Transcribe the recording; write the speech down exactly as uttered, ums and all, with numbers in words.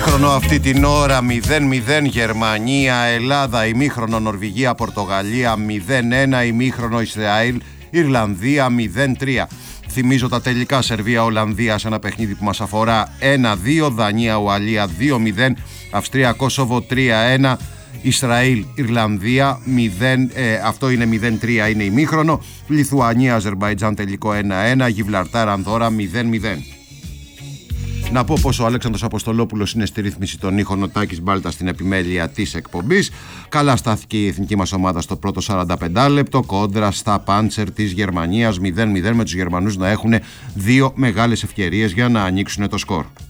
ημίχρονο αυτή την ώρα μηδέν μηδέν Γερμανία, Ελλάδα, ημίχρονο Νορβηγία, Πορτογαλία μηδέν ένα, ημίχρονο Ισραήλ, Ιρλανδία μηδέν τρία. Θυμίζω τα τελικά: Σερβία, Ολλανδία σε ένα παιχνίδι που μας αφορά ένα δύο, Δανία, Ουαλία δύο μηδέν, Αυστρία, Κόσοβο τρία ένα, Ισραήλ, Ιρλανδία μηδέν, ε, αυτό είναι μηδέν τρία, είναι ημίχρονο, Λιθουανία, Αζερμπαϊτζάν τελικό ένα ένα, Γιβραλτάρ, Ανδώρα μηδέν μηδέν. Να πω πως ο Αλέξανδρος Αποστολόπουλος είναι στη ρύθμιση των ήχων, ο Τάκης Μπάλτα στην επιμέλεια της εκπομπής. Καλά στάθηκε η εθνική μας ομάδα στο πρώτο σαράντα πέντε λεπτό κόντρα στα Πάντσερ της Γερμανίας, μηδέν μηδέν, με τους Γερμανούς να έχουν δύο μεγάλες ευκαιρίες για να ανοίξουν το σκορ.